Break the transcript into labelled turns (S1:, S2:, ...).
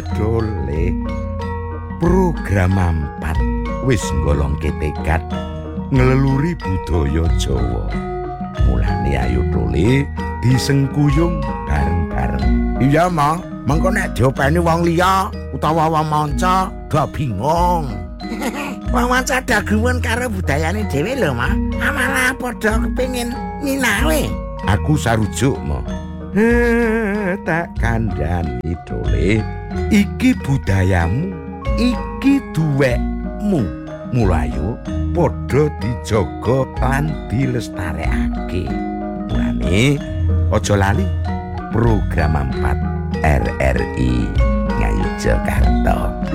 S1: Dole. Program 4 wis nggolongke tekad ngleluri budaya Jawa. Mulane ayo Dole disengkuyung bareng-bareng. Iya, Ma. Mengko nek diopeni wong liya utawa wong manca gak bingung. Wong manca dagungan karo budayane dhewe lho, Ma. Malah padha kepengin nyinawe. Aku sarujuk, Ma. Tak kandhani Dole. Iki budayamu, iki duwekmu. Mulayu padha dijaga lan dilestarekake. Mulane aja lali program 4 RRI Ngayu Jakarta.